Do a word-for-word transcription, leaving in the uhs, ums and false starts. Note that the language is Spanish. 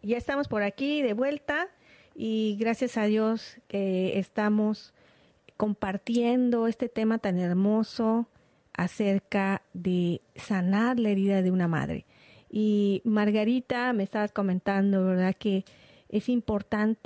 Ya estamos por aquí de vuelta y gracias a Dios que estamos compartiendo este tema tan hermoso acerca de sanar la herida de una madre. Y Margarita, me estabas comentando, ¿verdad?, que es importante